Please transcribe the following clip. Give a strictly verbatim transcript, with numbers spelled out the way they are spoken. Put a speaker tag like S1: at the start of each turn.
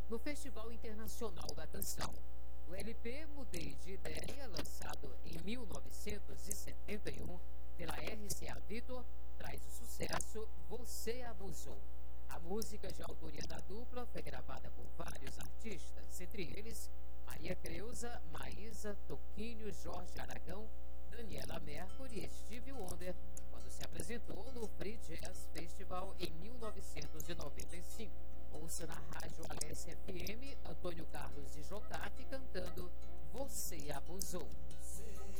S1: no Festival Internacional da Canção. O L P Mudei de Ideia, lançado em mil novecentos e setenta e um pela R C A Victor, traz o sucesso Você Abusou. A música, de autoria da dupla, foi gravada por vários artistas, entre eles Maria Creuza, Maísa, Toquinho, Jorge Aragão, Daniela Mercury e Stevie Wonder, quando se apresentou no Free Jazz Festival em mil novecentos e noventa e cinco. Ouça na rádio Alessia F M, Antônio Carlos de Jocafe cantando Você Abusou.